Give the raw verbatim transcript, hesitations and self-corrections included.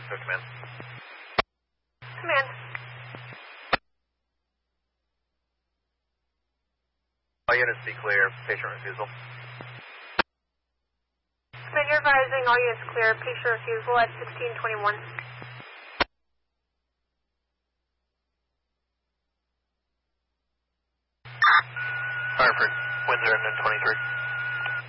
Francisco, command. Command. All units be clear, patient refusal. Command, you're advising all units clear, patient refusal at sixteen twenty-one. Hartford, winds are in twenty-three.